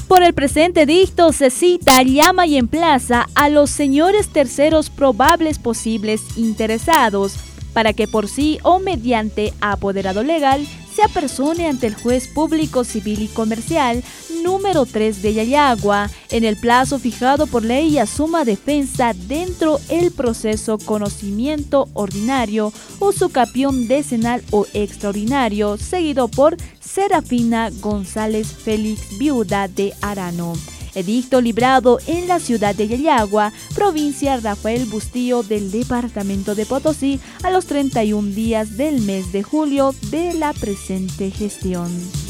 Por el presente edicto se cita, llama y emplaza a los señores terceros probables posibles interesados para que por sí o mediante apoderado legal se apersone ante el juez público civil y comercial número 3 de Yayagua en el plazo fijado por ley y asuma defensa dentro el proceso conocimiento ordinario, usucapión decenal o extraordinario, seguido por Serafina González Félix, viuda de Arano. Edicto librado en la ciudad de Yayagua, provincia Rafael Bustillo del departamento de Potosí, a los 31 días del mes de julio de la presente gestión.